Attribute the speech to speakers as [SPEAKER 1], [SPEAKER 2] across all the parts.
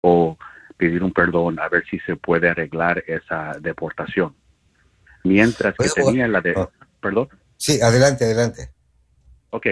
[SPEAKER 1] o pedir un perdón a ver si se puede arreglar esa deportación. Mientras que
[SPEAKER 2] Oye,
[SPEAKER 1] tenía
[SPEAKER 2] oh,
[SPEAKER 1] perdón.
[SPEAKER 2] sí, adelante, adelante.
[SPEAKER 1] Ok,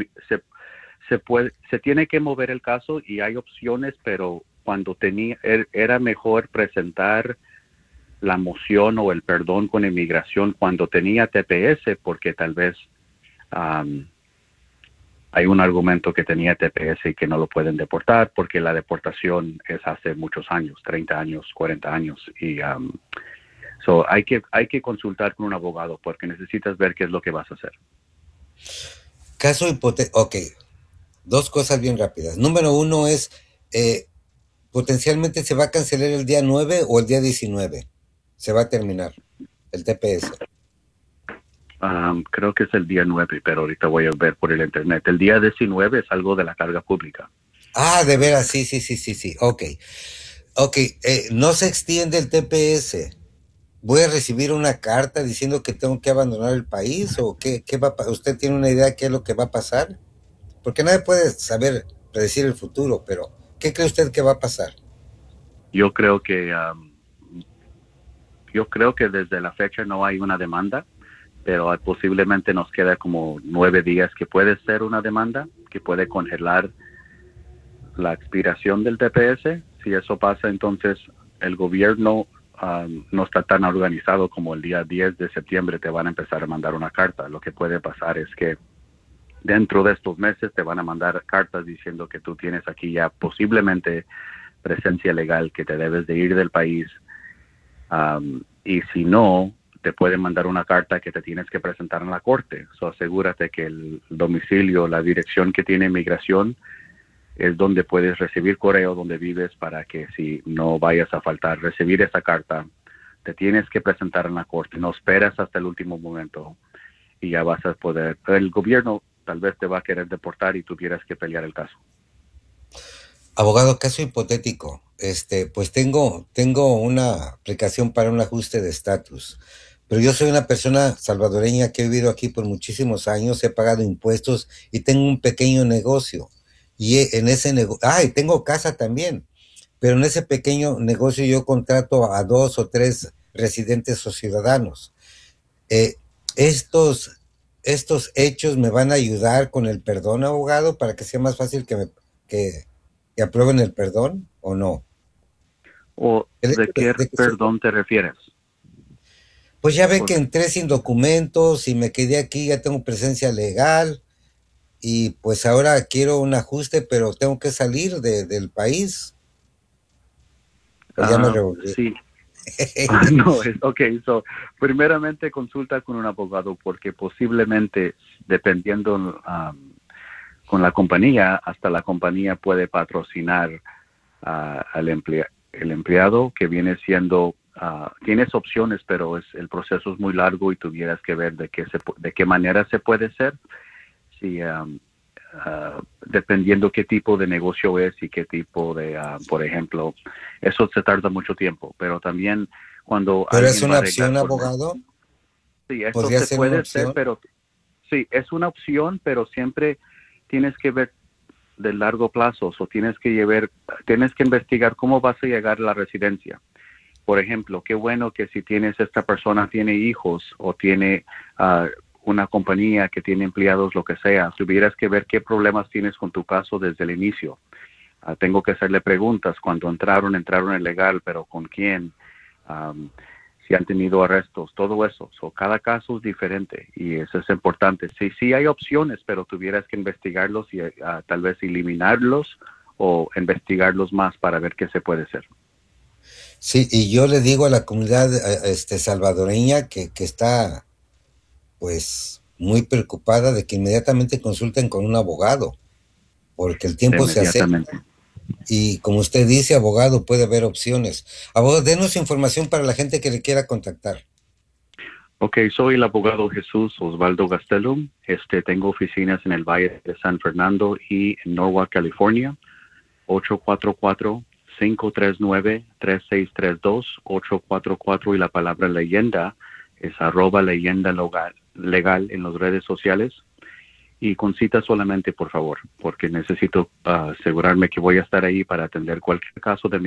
[SPEAKER 1] se tiene que mover el caso y hay opciones, pero cuando era mejor presentar la moción o el perdón con inmigración cuando tenía TPS, porque tal vez um, hay un argumento que tenía TPS y que no lo pueden deportar, porque la deportación es hace muchos años, 30 años, 40 años, y hay que consultar con un abogado porque necesitas ver qué es lo que vas a hacer.
[SPEAKER 2] Caso hipotético. Ok, dos cosas bien rápidas. Número uno es, eh, potencialmente se va a cancelar el día 9 o el día 19. Se va a terminar el TPS.
[SPEAKER 1] Creo que es el día 9, pero ahorita voy a ver por el internet. El día 19 es algo de la carga pública.
[SPEAKER 2] Ah, de veras, sí, sí, sí, sí, sí. Ok, ok, no se extiende el TPS. ¿Voy a recibir una carta diciendo que tengo que abandonar el país o qué ¿Usted tiene una idea de qué es lo que va a pasar? Porque nadie puede saber predecir el futuro, pero ¿qué cree usted que va a pasar?
[SPEAKER 1] Yo creo que yo creo que desde la fecha no hay una demanda, pero posiblemente nos queda como 9 días que puede ser una demanda, que puede congelar la expiración del TPS. Si eso pasa, entonces el gobierno no está tan organizado como el día 10 de septiembre te van a empezar a mandar una carta. Lo que puede pasar es que dentro de estos meses te van a mandar cartas diciendo que tú tienes aquí ya posiblemente presencia legal, que te debes de ir del país. Y si no, te pueden mandar una carta que te tienes que presentar en la corte. So, asegúrate que el domicilio, la dirección que tiene inmigración, es donde puedes recibir correo donde vives para que si no vayas a faltar recibir esa carta, te tienes que presentar en la corte. No esperas hasta el último momento y ya vas a poder. El gobierno tal vez te va a querer deportar y tuvieras que pelear el caso.
[SPEAKER 2] Abogado, caso hipotético. Pues tengo una aplicación para un ajuste de estatus. Pero yo soy una persona salvadoreña que he vivido aquí por muchísimos años, he pagado impuestos y tengo un pequeño negocio. Y en ese negocio, y tengo casa también. Pero en ese pequeño negocio yo contrato a dos o tres residentes o ciudadanos. Eh, estos, estos hechos me van a ayudar con el perdón, abogado, para que sea más fácil que, que aprueben el perdón o no.
[SPEAKER 1] ¿O
[SPEAKER 2] El
[SPEAKER 1] de
[SPEAKER 2] hecho
[SPEAKER 1] qué
[SPEAKER 2] de que
[SPEAKER 1] perdón te refieres?
[SPEAKER 2] pues ya ve que
[SPEAKER 1] Porque,
[SPEAKER 2] entré sin documentos y me quedé aquí, ya tengo presencia legal y pues ahora quiero un ajuste, pero tengo que salir del país o ya me revolví.
[SPEAKER 1] sí. No, ok, primeramente consulta con un abogado porque posiblemente, dependiendo con la compañía, hasta la compañía puede patrocinar el empleado que viene siendo, tienes opciones, pero el proceso es muy largo y tuvieras que ver de qué manera se puede hacer. Si, dependiendo qué tipo de negocio es y qué tipo de, por ejemplo, eso se tarda mucho tiempo, pero también cuando
[SPEAKER 2] Pero es
[SPEAKER 1] alguien va a
[SPEAKER 2] una
[SPEAKER 1] arreglar
[SPEAKER 2] opción,
[SPEAKER 1] por
[SPEAKER 2] abogado,
[SPEAKER 1] sí, esto
[SPEAKER 2] podría
[SPEAKER 1] se
[SPEAKER 2] ser una
[SPEAKER 1] puede hacer,
[SPEAKER 2] opción.
[SPEAKER 1] pero sí, es una opción, pero siempre tienes que ver de largo plazo, o tienes que investigar cómo vas a llegar a la residencia. Por ejemplo, qué bueno que si esta persona tiene hijos o tiene una compañía que tiene empleados, lo que sea, tuvieras que ver qué problemas tienes con tu caso desde el inicio. Tengo que hacerle preguntas. Cuando entraron ilegal, pero ¿con quién? Um, si han tenido arrestos, todo eso. Cada caso es diferente y eso es importante. Sí, sí hay opciones, pero tuvieras que investigarlos y tal vez eliminarlos o investigarlos más para ver qué se puede hacer.
[SPEAKER 2] Sí, y yo le digo a la comunidad salvadoreña que está pues muy preocupada de que inmediatamente consulten con un abogado, porque el tiempo se acerca.
[SPEAKER 1] Inmediatamente.
[SPEAKER 2] Y como usted dice, abogado, puede haber opciones. Abogado, denos información para la gente que le quiera contactar.
[SPEAKER 1] Ok, soy el abogado Jesús Osvaldo Gastelum. Tengo oficinas en el Valle de San Fernando y en Norwalk, California. 844-539-3632, 844 y la palabra leyenda es @leyenda legal en las redes sociales. Y con cita solamente, por favor, porque necesito asegurarme que voy a estar ahí para atender cualquier caso de mi